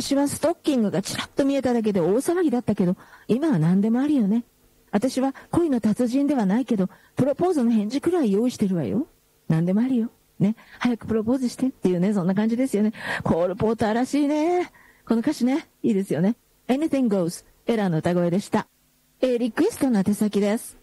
昔はストッキングがちらっと見えただけで大騒ぎだったけど、今は何でもあるよね。私は恋の達人ではないけど、プロポーズの返事くらい用意してるわよ。何でもあるよ。ね。早くプロポーズしてっていうね、そんな感じですよね。コールポーターらしいね。この歌詞ね、いいですよね。Anything Goes、エラーの歌声でした。リクエストの宛先です。